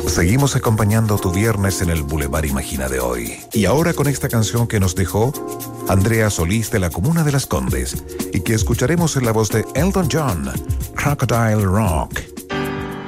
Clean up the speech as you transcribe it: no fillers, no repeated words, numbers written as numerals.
Seguimos acompañando tu viernes en el Boulevard Imagina de hoy. Y ahora con esta canción que nos dejó Andrea Solís de la Comuna de Las Condes y que escucharemos en la voz de Elton John, Crocodile Rock.